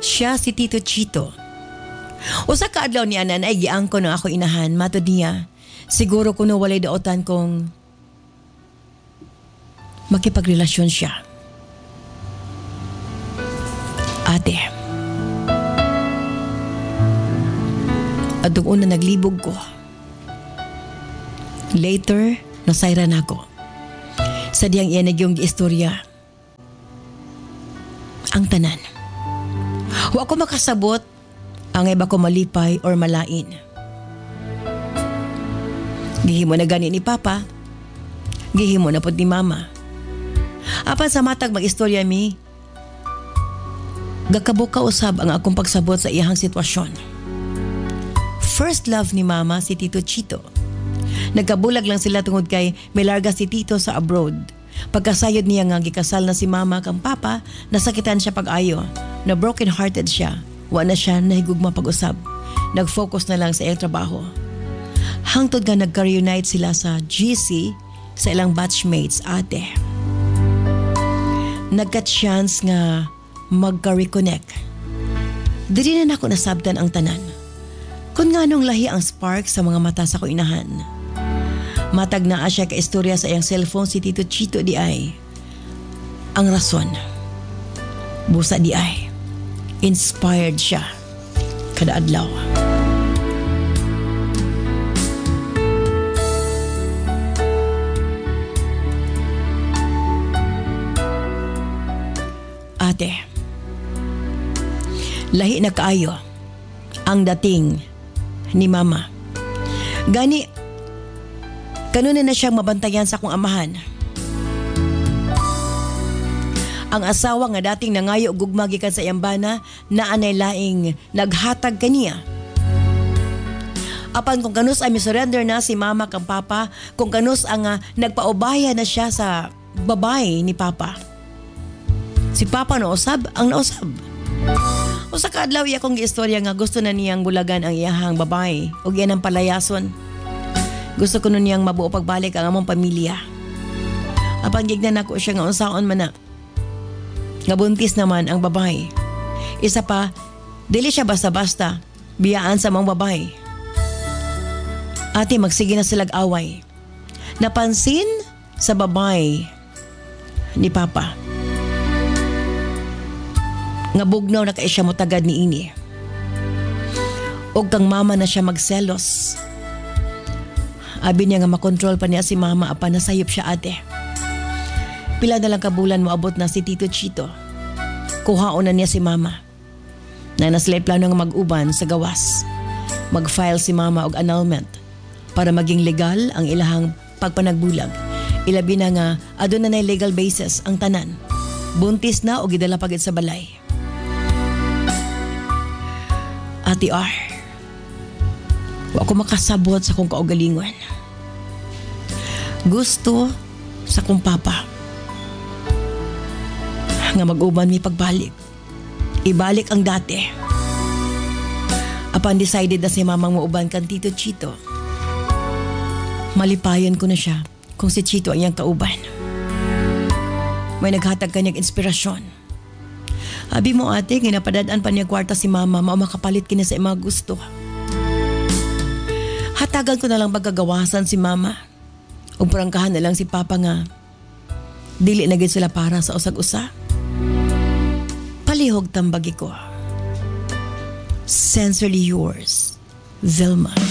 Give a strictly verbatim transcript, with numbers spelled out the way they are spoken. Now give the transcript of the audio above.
Siya si Tito Chito. Usa ka adlaw ni anan ay giangko ng ako inahan matod niya. Siguro kuno walay daotan kong makipagrelasyon siya. Ate, adtong una naglibog ko. Later, nasayra na ako. Sa diyang iyan yung istorya. Ang tanan. Wa ko makasabot ang iba ko malipay or malain. Gihimo na gani ni Papa. Gihimo na pod ni Mama. Apan sa matag mag-istorya mi, gakabuka usab ang akong pagsabot sa iyang sitwasyon. First love ni Mama si Tito Chito. Nagkabulag lang sila tungod kay may larga si Tito sa abroad. Pagkasayod niya nga gikasal na si Mama kang Papa, nasakitan siya pag-ayo. Na broken hearted siya. Wa na siya nahigugma pag-usab. Nag-focus na lang sa iyang trabaho. Hangtod nga nagka-reunite sila sa G C sa ilang batchmates ate. Nagka-chance nga magka-reconnect. Dili na ako nasabtan ang tanan. Kung nga nung lahi ang spark sa mga mata sa ko inahan. Matag na siya ka istorya sa iyang cellphone si Tito Chito di ay. Ang rason. Busa di ay. Inspired siya kada adlaw. Ate, lahi na kaayo ang dating ni Mama. Gani, kanuna na siyang mabantayan sa akong amahan. Ang asawa nga dating nangayo gugma gikan sa iyang bana na anay laing naghatag kaniya. Apan kung kanus ay misurrender na si Mama kang Papa, kung kanus ang uh, nagpaubaya na siya sa babae ni Papa. Si Papa nausab ang nausab. Usa ka adlaw iya kong giistorya nga gusto na niyang bulagan ang iyahang babae ug iyan ang palayason. Gusto ko nun niyang mabuo pagbalik ang among pamilya. Apan gignan ako siya nga unsaon man na. Nga buntis naman ang babae. Isa pa, dili siya basta-basta biyaan sa mga babae. Ate, magsige na silag away. Napansin sa babae ni Papa. Nga bugnaw na kay siya mo tagad ni ini. Og kang Mama na siya magselos. Abi niya nga makontrol pa niya si Mama apan nasayop siya ate. Pila na lang kabulan mo abot na si Tito Chito. Kuhaon na niya si Mama. Na naslay plano nga mag-uban sa gawas. Mag-file si Mama og annulment para maging legal ang ilahang pagpanagbulag. Ilabi na nga aduna na legal basis ang tanan. Buntis na o gidala pagit sa balay. Ate R, wa ko makasabot sa kong kaugalingon. Gusto sa kong Papa nga mag-uban mi pagbalik. Ibalik ang dati. Apan decided na si Mamang mauban kan Tito Chito. Malipayon ko na siya kung si Chito ang iyang kauban. May naghatag kanyang inspirasyon. Abi mo ate, ginapadadaan pa niya kwarta si Mama, mao makapalit kina sa mga gusto. Hatagan ko na lang pagkagawasan si Mama. Ug prangkahan na lang si Papa nga dili na gid sila para sa usag-usa. Palihog tambagi ko. Sincerely yours, Vilma.